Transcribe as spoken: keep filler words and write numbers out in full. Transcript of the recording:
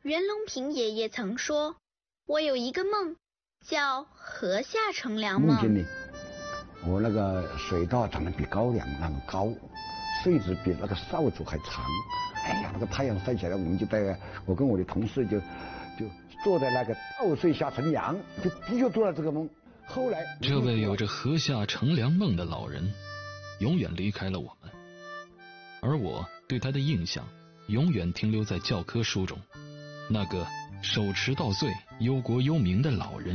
袁隆平爷爷曾说，我有一个梦，叫河下乘凉梦。 梦见你，我那个水稻长得比高粱那么高，穗子比那个扫帚还长。哎呀，那个太阳晒起来，我们就在，我跟我的同事就就坐在那个稻穗下乘凉，就的确做了这个梦。后来， 这位有着河下乘凉梦的老人，永远离开了我们，而我对他的印象，永远停留在教科书中，那个手持稻穗忧国忧民的老人。